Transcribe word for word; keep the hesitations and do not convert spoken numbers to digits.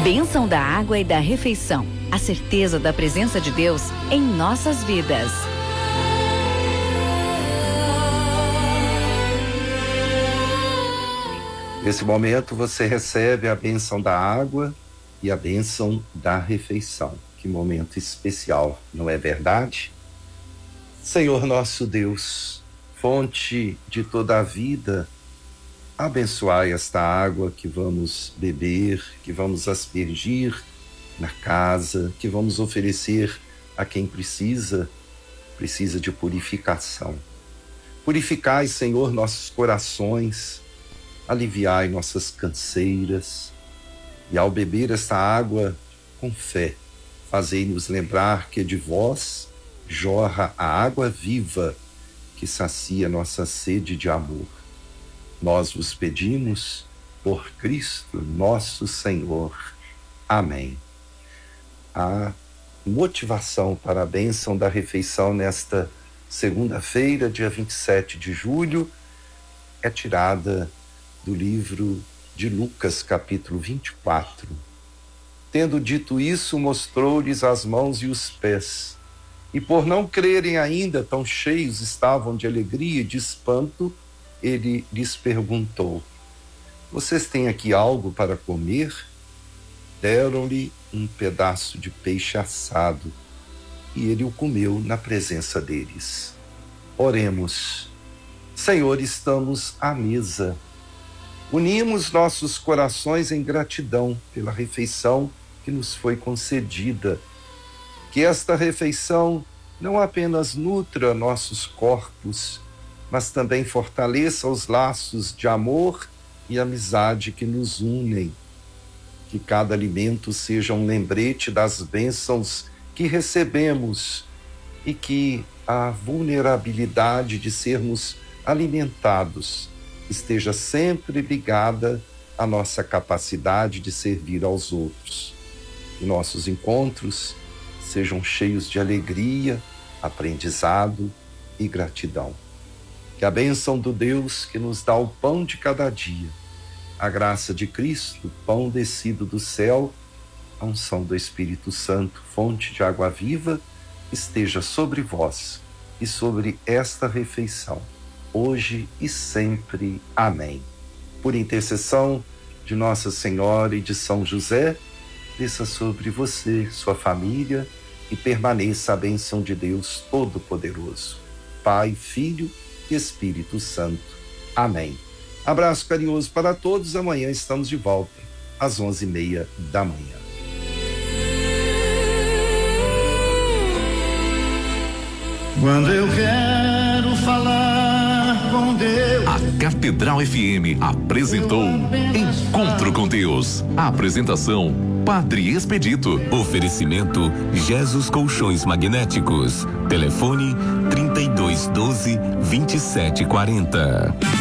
Bênção da água e da refeição. A certeza da presença de Deus em nossas vidas. Nesse momento você recebe a bênção da água e a bênção da refeição. Que momento especial, não é verdade? Senhor nosso Deus, fonte de toda a vida, abençoai esta água que vamos beber, que vamos aspergir na casa, que vamos oferecer a quem precisa, precisa de purificação. Purificai, Senhor, nossos corações, aliviai nossas canseiras, e ao beber esta água com fé, fazei-nos lembrar que de vós jorra a água viva que sacia nossa sede de amor. Nós vos pedimos por Cristo nosso Senhor. Amém. A motivação para a bênção da refeição nesta segunda-feira, dia vinte e sete de julho, é tirada do livro de Lucas, capítulo vinte e quatro. Tendo dito isso, mostrou-lhes as mãos e os pés. E por não crerem ainda, tão cheios estavam de alegria e de espanto, ele lhes perguntou: vocês têm aqui algo para comer? Deram-lhe um pedaço de peixe assado, e ele o comeu na presença deles. Oremos. Senhor, estamos à mesa. Unimos nossos corações em gratidão pela refeição que nos foi concedida. Que esta refeição não apenas nutra nossos corpos, mas também fortaleça os laços de amor e amizade que nos unem. Que cada alimento seja um lembrete das bênçãos que recebemos e que a vulnerabilidade de sermos alimentados esteja sempre ligada à nossa capacidade de servir aos outros. Que nossos encontros sejam cheios de alegria, aprendizado e gratidão. Que a bênção do Deus que nos dá o pão de cada dia, a graça de Cristo, pão descido do céu, a unção do Espírito Santo, fonte de água viva, esteja sobre vós e sobre esta refeição, hoje e sempre. Amém. Por intercessão de Nossa Senhora e de São José, desça sobre você, sua família, e permaneça a bênção de Deus Todo-Poderoso, Pai, Filho e Espírito Santo. Amém. Abraço carinhoso para todos. Amanhã estamos de volta, às onze e meia da manhã. Quando eu quero falar com Deus. A Catedral F M apresentou Encontro com Deus. A apresentação: Padre Expedito. Oferecimento: Jesus Colchões Magnéticos. Telefone: trinta e dois doze, vinte e sete quarenta.